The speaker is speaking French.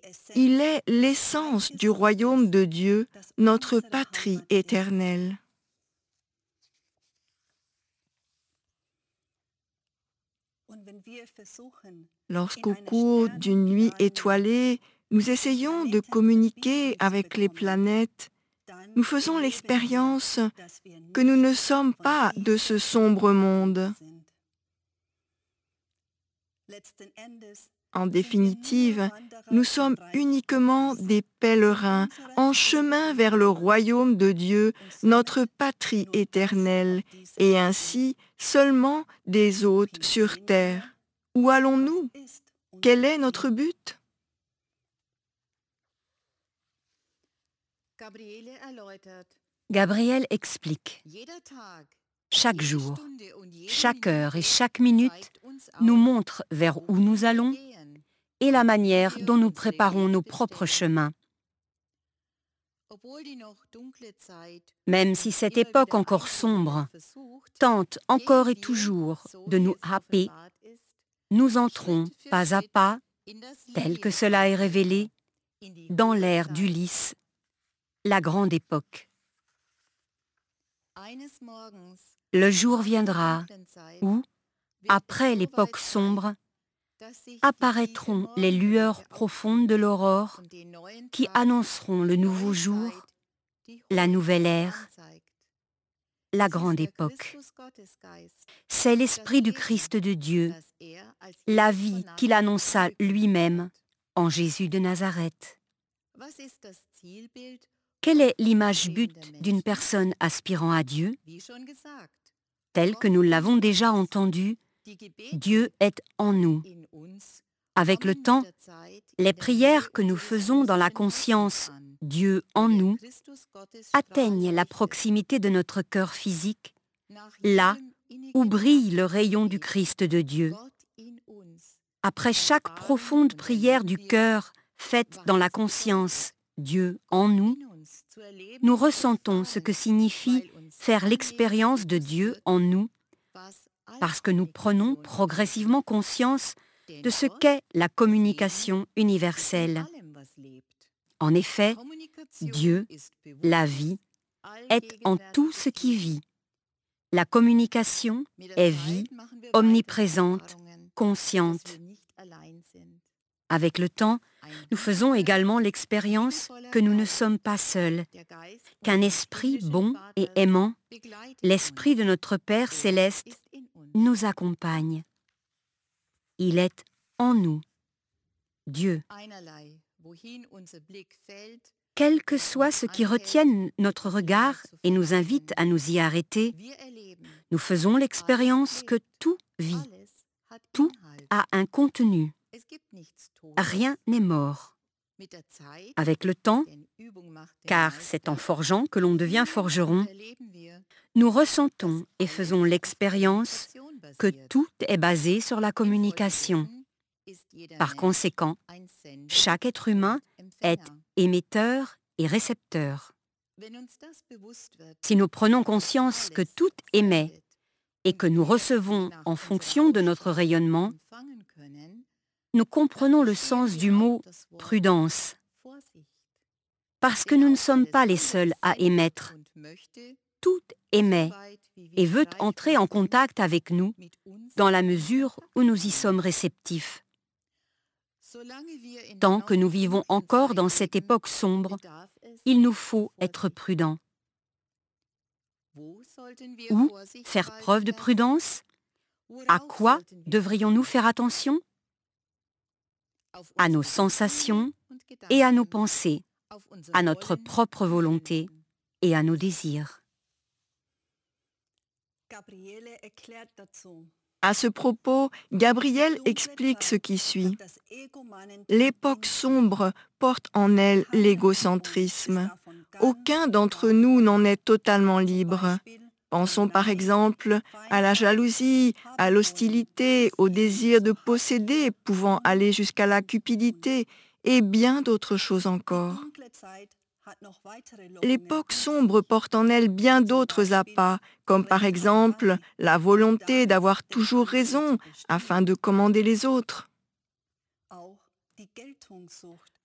Il est l'essence du royaume de Dieu, notre patrie éternelle. Lorsqu'au cours d'une nuit étoilée, nous essayons de communiquer avec les planètes, nous faisons l'expérience que nous ne sommes pas de ce sombre monde. En définitive, nous sommes uniquement des pèlerins en chemin vers le royaume de Dieu, notre patrie éternelle, et ainsi seulement des hôtes sur terre. Où allons-nous? Quel est notre but? Gabriel explique. Chaque jour, chaque heure et chaque minute nous montre vers où nous allons et la manière dont nous préparons nos propres chemins. Même si cette époque encore sombre tente encore et toujours de nous happer, nous entrons pas à pas, tel que cela est révélé, dans l'ère d'Ulysse, la grande époque. Le jour viendra où, après l'époque sombre, apparaîtront les lueurs profondes de l'aurore qui annonceront le nouveau jour, la nouvelle ère, la grande époque. C'est l'Esprit du Christ de Dieu, la vie qu'il annonça lui-même en Jésus de Nazareth. Quelle est l'image but d'une personne aspirant à Dieu? Tel que nous l'avons déjà entendu, Dieu est en nous. Avec le temps, les prières que nous faisons dans la conscience Dieu en nous atteignent la proximité de notre cœur physique, là où brille le rayon du Christ de Dieu. Après chaque profonde prière du cœur faite dans la conscience Dieu en nous, nous ressentons ce que signifie faire l'expérience de Dieu en nous, parce que nous prenons progressivement conscience de ce qu'est la communication universelle. En effet, Dieu, la vie, est en tout ce qui vit. La communication est vie, omniprésente, consciente. Avec le temps, nous faisons également l'expérience que nous ne sommes pas seuls, qu'un esprit bon et aimant, l'esprit de notre Père céleste, nous accompagne. Il est en nous, Dieu. Quel que soit ce qui retienne notre regard et nous invite à nous y arrêter, nous faisons l'expérience que tout vit, tout a un contenu. Rien n'est mort. Avec le temps, car c'est en forgeant que l'on devient forgeron, nous ressentons et faisons l'expérience que tout est basé sur la communication. Par conséquent, chaque être humain est émetteur et récepteur. Si nous prenons conscience que tout émet et que nous recevons en fonction de notre rayonnement, nous comprenons le sens du mot « prudence ». Parce que nous ne sommes pas les seuls à émettre. Tout émet et veut entrer en contact avec nous dans la mesure où nous y sommes réceptifs. Tant que nous vivons encore dans cette époque sombre, il nous faut être prudents. Où faire preuve de prudence? À quoi devrions-nous faire attention? À nos sensations et à nos pensées, à notre propre volonté et à nos désirs. À ce propos, Gabriel explique ce qui suit. L'époque sombre porte en elle l'égocentrisme. Aucun d'entre nous n'en est totalement libre. Pensons par exemple à la jalousie, à l'hostilité, au désir de posséder pouvant aller jusqu'à la cupidité et bien d'autres choses encore. L'époque sombre porte en elle bien d'autres appâts, comme par exemple la volonté d'avoir toujours raison afin de commander les autres.